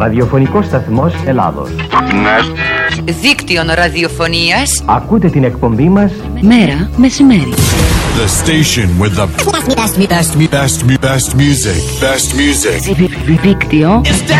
ραδιοφωνικός σταθμός Ελλάδος. Δίκτυο ραδιοφωνίας. Ακούτε την εκπομπή μας μέρα μεσημέρι. The station with the best music. Best music. Δίκτυο